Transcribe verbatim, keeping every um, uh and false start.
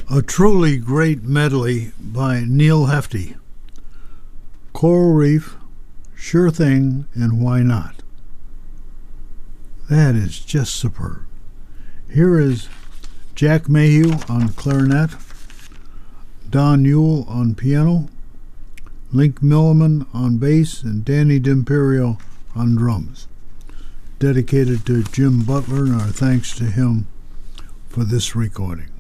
A truly great medley by Neil Hefti. Coral Reef, Sure Thing, and Why Not? That is just superb. Here is Jack Mayhew on clarinet, Don Newell on piano, Link Milliman on bass, and Danny D'Imperio on drums. Dedicated to Jim Butler, and our thanks to him for this recording.